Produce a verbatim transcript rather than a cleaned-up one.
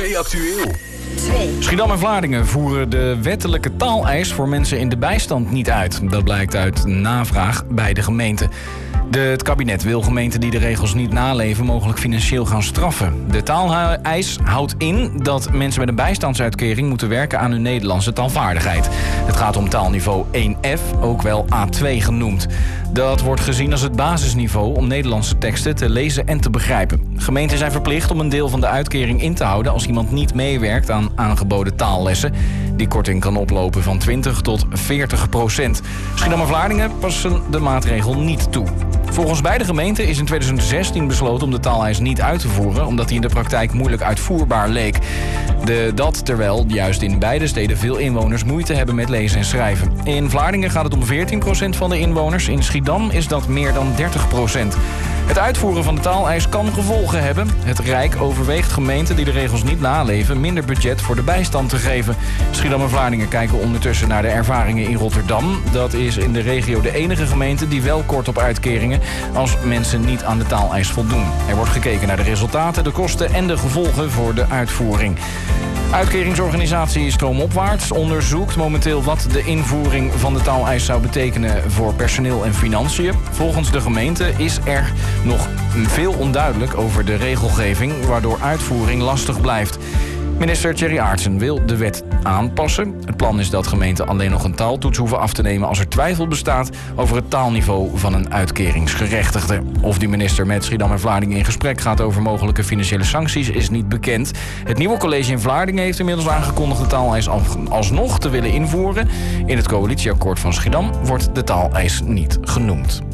twee actueel. Schiedam en Vlaardingen voeren de wettelijke taaleis voor mensen in de bijstand niet uit. Dat blijkt uit navraag bij de gemeente. De, het kabinet wil gemeenten die de regels niet naleven mogelijk financieel gaan straffen. De taaleis houdt in dat mensen met een bijstandsuitkering moeten werken aan hun Nederlandse taalvaardigheid. Het gaat om taalniveau één F, ook wel A twee genoemd. Dat wordt gezien als het basisniveau om Nederlandse teksten te lezen en te begrijpen. Gemeenten zijn verplicht om een deel van de uitkering in te houden als iemand niet meewerkt aan aangeboden taallessen. Die korting kan oplopen van twintig tot veertig procent. Schiedam en Vlaardingen passen de maatregel niet toe. Volgens beide gemeenten is in tweeduizend zestien besloten om de taaleis niet uit te voeren, omdat die in de praktijk moeilijk uitvoerbaar leek. De, dat terwijl juist in beide steden veel inwoners moeite hebben met lezen en schrijven. In Vlaardingen gaat het om veertien procent van de inwoners. In Schiedam is dat meer dan dertig procent. Het uitvoeren van de taaleis kan gevolgen hebben. Het Rijk overweegt gemeenten die de regels niet naleven minder budget voor de bijstand te geven. Schiedam en Vlaardingen kijken ondertussen naar de ervaringen in Rotterdam. Dat is in de regio de enige gemeente die wel kort op uitkeringen als mensen niet aan de taaleis voldoen. Er wordt gekeken naar de resultaten, de kosten en de gevolgen voor de uitvoering. Uitkeringsorganisatie Stroomopwaarts onderzoekt momenteel wat de invoering van de taaleis zou betekenen voor personeel en financiën. Volgens de gemeente is er nog veel onduidelijk over de regelgeving, waardoor uitvoering lastig blijft. Minister Thierry Aartsen wil de wet aanpassen. Het plan is dat gemeenten alleen nog een taaltoets hoeven af te nemen als er twijfel bestaat over het taalniveau van een uitkeringsgerechtigde. Of die minister met Schiedam en Vlaardingen in gesprek gaat over mogelijke financiële sancties is niet bekend. Het nieuwe college in Vlaardingen heeft inmiddels aangekondigd de taaleis alsnog te willen invoeren. In het coalitieakkoord van Schiedam wordt de taaleis niet genoemd.